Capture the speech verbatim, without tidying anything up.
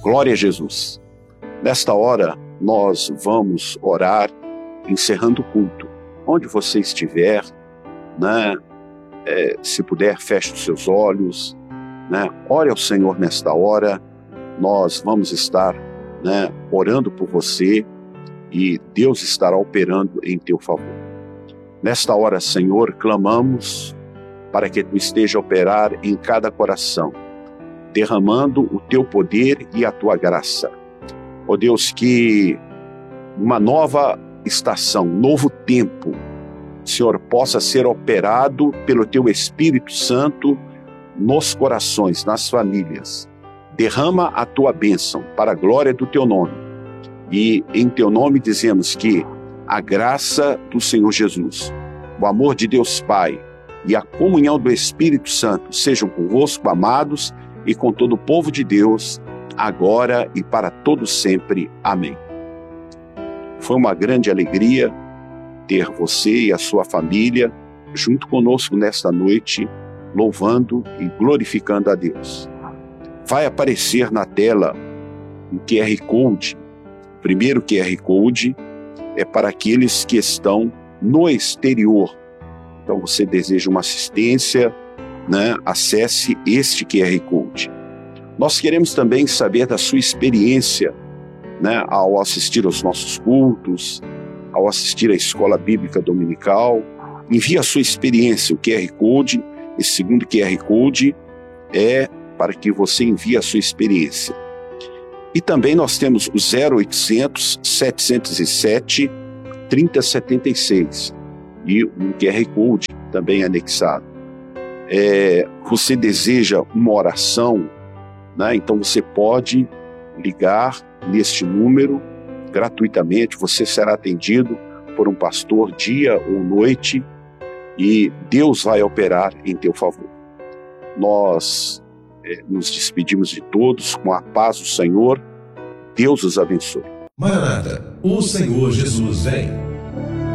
Glória a Jesus. Nesta hora, nós vamos orar, encerrando o culto. Onde você estiver, né? É, se puder, feche os seus olhos, né? Ore ao Senhor nesta hora. Nós vamos estar, né, orando por você e Deus estará operando em teu favor. Nesta hora, Senhor, clamamos para que Tu esteja a operar em cada coração, derramando o Teu poder e a Tua graça. Ó Deus, que uma nova estação, um novo tempo, Senhor, possa ser operado pelo Teu Espírito Santo nos corações, nas famílias. Derrama a Tua bênção para a glória do Teu nome. E em Teu nome dizemos que a graça do Senhor Jesus, o amor de Deus Pai e a comunhão do Espírito Santo sejam convosco, amados, e com todo o povo de Deus, agora e para todo sempre. Amém. Foi uma grande alegria ter você e a sua família junto conosco nesta noite, louvando e glorificando a Deus. Vai aparecer na tela um Q R Code. O primeiro Q R Code é para aqueles que estão no exterior. Então você deseja uma assistência, né? Acesse este Q R Code. Nós queremos também saber da sua experiência, né, ao assistir aos nossos cultos, ao assistir à escola bíblica dominical. Envie a sua experiência, o Q R Code. Esse segundo Q R Code é para que você envie a sua experiência. E também nós temos o zero oitocentos, setecentos e sete, trinta setenta e seis e um Q R Code também anexado. É, você deseja uma oração, né? Então você pode ligar neste número gratuitamente, você será atendido por um pastor dia ou noite e Deus vai operar em teu favor. Nós é, nos despedimos de todos com a paz do Senhor. Deus os abençoe. Maranata, o Senhor Jesus vem.